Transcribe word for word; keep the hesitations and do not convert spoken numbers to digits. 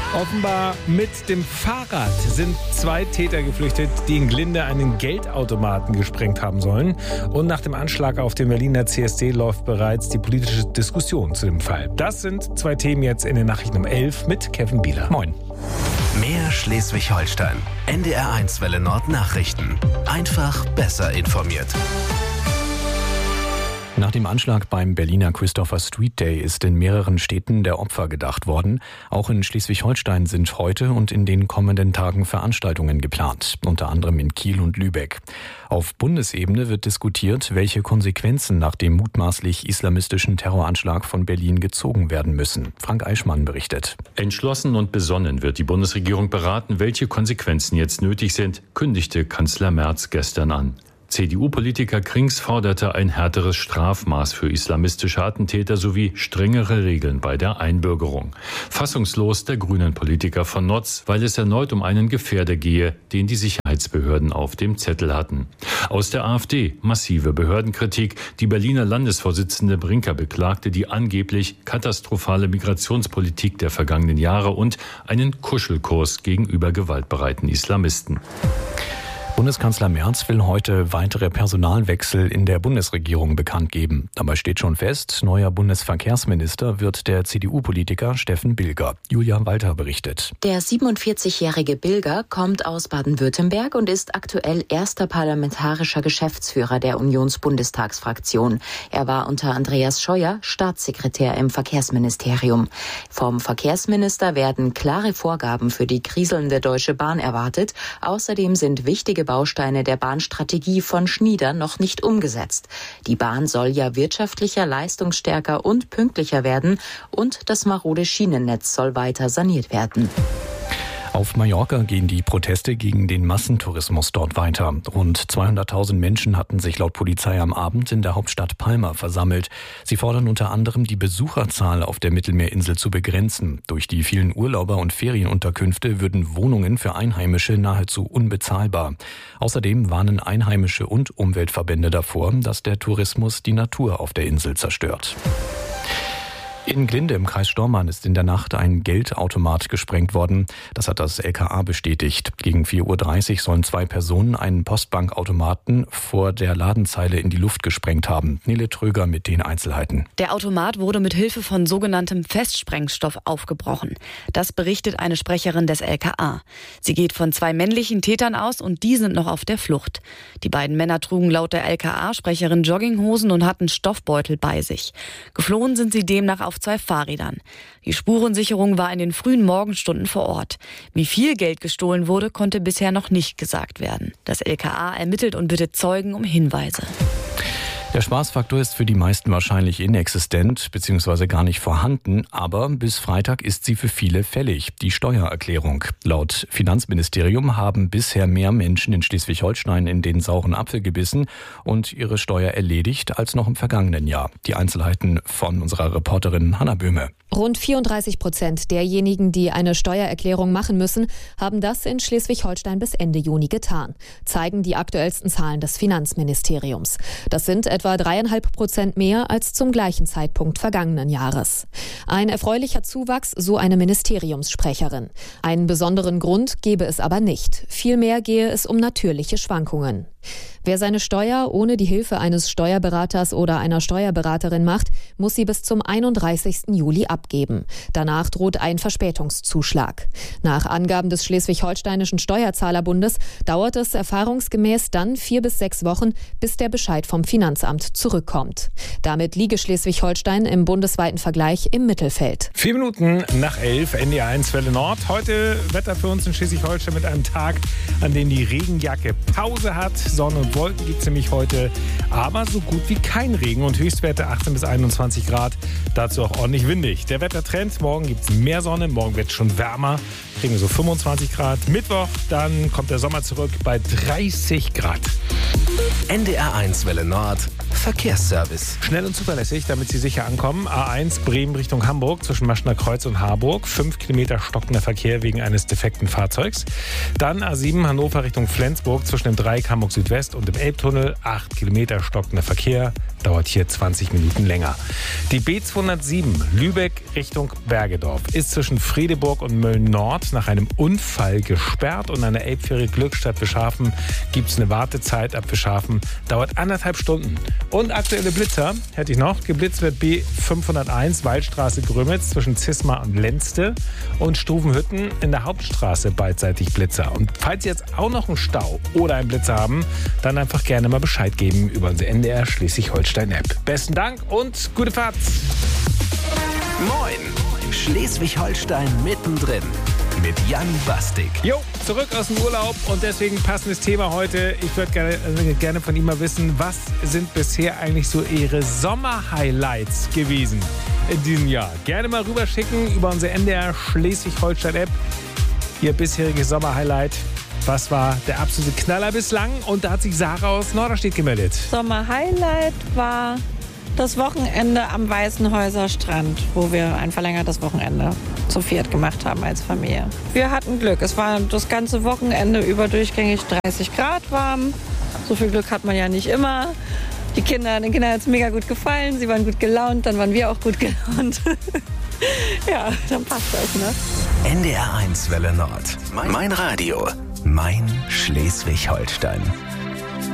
Offenbar mit dem Fahrrad sind zwei Täter geflüchtet, die in Glinde einen Geldautomaten gesprengt haben sollen. Und nach dem Anschlag auf den Berliner C S D läuft bereits die politische Diskussion zu dem Fall. Das sind zwei Themen jetzt in den Nachrichten um elf mit Kevin Bieler. Moin. Mehr Schleswig-Holstein. N D R eins Welle Nord Nachrichten. Einfach besser informiert. Nach dem Anschlag beim Berliner Christopher Street Day ist in mehreren Städten der Opfer gedacht worden. Auch in Schleswig-Holstein sind heute und in den kommenden Tagen Veranstaltungen geplant, unter anderem in Kiel und Lübeck. Auf Bundesebene wird diskutiert, welche Konsequenzen nach dem mutmaßlich islamistischen Terroranschlag von Berlin gezogen werden müssen. Frank Eichmann berichtet. Entschlossen und besonnen wird die Bundesregierung beraten, welche Konsequenzen jetzt nötig sind, kündigte Kanzler Merz gestern an. C D U-Politiker Krings forderte ein härteres Strafmaß für islamistische Attentäter sowie strengere Regeln bei der Einbürgerung. Fassungslos der Grünen-Politiker von Notz, weil es erneut um einen Gefährder gehe, den die Sicherheitsbehörden auf dem Zettel hatten. Aus der AfD massive Behördenkritik. Die Berliner Landesvorsitzende Brinker beklagte die angeblich katastrophale Migrationspolitik der vergangenen Jahre und einen Kuschelkurs gegenüber gewaltbereiten Islamisten. Bundeskanzler Merz will heute weitere Personalwechsel in der Bundesregierung bekannt geben. Dabei steht schon fest, neuer Bundesverkehrsminister wird der C D U-Politiker Steffen Bilger. Julia Walter berichtet. Der siebenundvierzigjährige Bilger kommt aus Baden-Württemberg und ist aktuell erster parlamentarischer Geschäftsführer der Unionsbundestagsfraktion. Er war unter Andreas Scheuer Staatssekretär im Verkehrsministerium. Vom Verkehrsminister werden klare Vorgaben für die kriselnde Deutsche Bahn erwartet. Außerdem sind wichtige Bausteine der Bahnstrategie von Schnieder noch nicht umgesetzt. Die Bahn soll ja wirtschaftlicher, leistungsstärker und pünktlicher werden und das marode Schienennetz soll weiter saniert werden. Auf Mallorca gehen die Proteste gegen den Massentourismus dort weiter. Rund zweihunderttausend Menschen hatten sich laut Polizei am Abend in der Hauptstadt Palma versammelt. Sie fordern unter anderem, die Besucherzahl auf der Mittelmeerinsel zu begrenzen. Durch die vielen Urlauber und Ferienunterkünfte würden Wohnungen für Einheimische nahezu unbezahlbar. Außerdem warnen Einheimische und Umweltverbände davor, dass der Tourismus die Natur auf der Insel zerstört. In Glinde im Kreis Stormarn ist in der Nacht ein Geldautomat gesprengt worden. Das hat das L K A bestätigt. Gegen vier Uhr dreißig sollen zwei Personen einen Postbankautomaten vor der Ladenzeile in die Luft gesprengt haben. Nele Tröger mit den Einzelheiten. Der Automat wurde mit Hilfe von sogenanntem Festsprengstoff aufgebrochen. Das berichtet eine Sprecherin des L K A. Sie geht von zwei männlichen Tätern aus und die sind noch auf der Flucht. Die beiden Männer trugen laut der L K A-Sprecherin Jogginghosen und hatten Stoffbeutel bei sich. Geflohen sind sie demnach auf zwei Fahrrädern. Die Spurensicherung war in den frühen Morgenstunden vor Ort. Wie viel Geld gestohlen wurde, konnte bisher noch nicht gesagt werden. Das L K A ermittelt und bittet Zeugen um Hinweise. Der Spaßfaktor ist für die meisten wahrscheinlich inexistent bzw. gar nicht vorhanden, aber bis Freitag ist sie für viele fällig, die Steuererklärung. Laut Finanzministerium haben bisher mehr Menschen in Schleswig-Holstein in den sauren Apfel gebissen und ihre Steuer erledigt als noch im vergangenen Jahr. Die Einzelheiten von unserer Reporterin Hanna Böhme. Rund vierunddreißig Prozent derjenigen, die eine Steuererklärung machen müssen, haben das in Schleswig-Holstein bis Ende Juni getan, zeigen die aktuellsten Zahlen des Finanzministeriums. Das sind etwa dreieinhalb Prozent mehr als zum gleichen Zeitpunkt vergangenen Jahres. Ein erfreulicher Zuwachs, so eine Ministeriumssprecherin. Einen besonderen Grund gebe es aber nicht. Vielmehr gehe es um natürliche Schwankungen. Wer seine Steuer ohne die Hilfe eines Steuerberaters oder einer Steuerberaterin macht, muss sie bis zum einunddreißigsten Juli abgeben. Danach droht ein Verspätungszuschlag. Nach Angaben des Schleswig-Holsteinischen Steuerzahlerbundes dauert es erfahrungsgemäß dann vier bis sechs Wochen, bis der Bescheid vom Finanzamt zurückkommt. Damit liege Schleswig-Holstein im bundesweiten Vergleich im Mittelfeld. Vier Minuten nach elf, N D R eins Welle Nord. Heute Wetter für uns in Schleswig-Holstein mit einem Tag, an dem die Regenjacke Pause hat. Sonne und Wolken gibt es nämlich heute, aber so gut wie kein Regen und Höchstwerte achtzehn bis einundzwanzig Grad. Dazu auch ordentlich windig. Der Wettertrend, morgen gibt es mehr Sonne, morgen wird es schon wärmer, kriegen wir so fünfundzwanzig Grad. Mittwoch, dann kommt der Sommer zurück bei dreißig Grad. N D R eins Welle Nord, Verkehrsservice. Schnell und zuverlässig, damit Sie sicher ankommen. A eins Bremen Richtung Hamburg zwischen Maschner Kreuz und Harburg. Fünf Kilometer stockender Verkehr wegen eines defekten Fahrzeugs. Dann A sieben Hannover Richtung Flensburg zwischen dem Dreieck Hamburg Südwest und dem Elbtunnel. Acht Kilometer stockender Verkehr. Dauert hier zwanzig Minuten länger. Die B zweihundertsieben Lübeck Richtung Bergedorf ist zwischen Fredeburg und Mölln-Nord nach einem Unfall gesperrt und an der Elbfähre Glückstadt Fischhafen gibt es eine Wartezeit ab Fischhafen. Dauert anderthalb Stunden. Und aktuelle Blitzer hätte ich noch. Geblitzt wird B fünfhunderteins Waldstraße Grömitz zwischen Zisma und Lenzte und Stufenhütten in der Hauptstraße beidseitig Blitzer. Und falls Sie jetzt auch noch einen Stau oder einen Blitzer haben, dann einfach gerne mal Bescheid geben über unsere N D R Schleswig-Holstein-App. Besten Dank und gute Fahrt! Moin! Schleswig-Holstein mittendrin. Mit Jan Bastik. Jo, zurück aus dem Urlaub und deswegen passendes Thema heute. Ich würde gerne, äh, gerne von Ihnen mal wissen, was sind bisher eigentlich so Ihre Sommer-Highlights gewesen in diesem Jahr? Gerne mal rüberschicken über unsere N D R Schleswig-Holstein-App. Ihr bisheriges Sommer-Highlight. Was war der absolute Knaller bislang? Und da hat sich Sarah aus Norderstedt gemeldet. Sommer-Highlight war das Wochenende am Weißenhäuser Strand, wo wir ein verlängertes Wochenende zu viert gemacht haben als Familie. Wir hatten Glück. Es war das ganze Wochenende über durchgängig dreißig Grad warm. So viel Glück hat man ja nicht immer. Die Kinder, den Kindern hat es mega gut gefallen. Sie waren gut gelaunt, dann waren wir auch gut gelaunt. Ja, dann passt das, ne? N D R eins Welle Nord. Mein Radio. Mein Schleswig-Holstein.